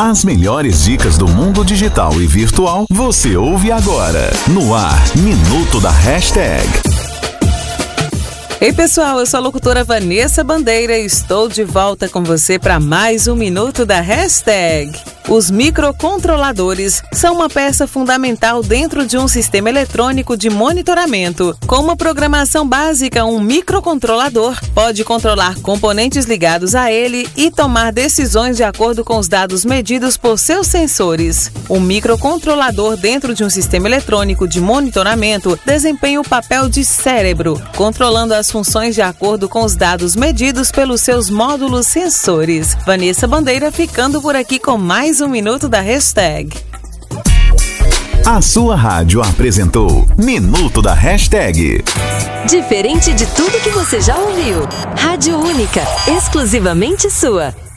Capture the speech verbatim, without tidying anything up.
As melhores dicas do mundo digital e virtual você ouve agora. No ar, Minuto da Hashtag. Ei pessoal, eu sou a locutora Vanessa Bandeira e estou de volta com você para mais um Minuto da Hashtag. Os microcontroladores são uma peça fundamental dentro de um sistema eletrônico de monitoramento. Com uma programação básica, um microcontrolador pode controlar componentes ligados a ele e tomar decisões de acordo com os dados medidos por seus sensores. Um microcontrolador dentro de um sistema eletrônico de monitoramento desempenha o papel de cérebro, controlando as funções de acordo com os dados medidos pelos seus módulos sensores. Vanessa Bandeira ficando por aqui com mais um Minuto da Hashtag. A sua rádio apresentou Minuto da Hashtag. Diferente de tudo que você já ouviu. Rádio única, exclusivamente sua.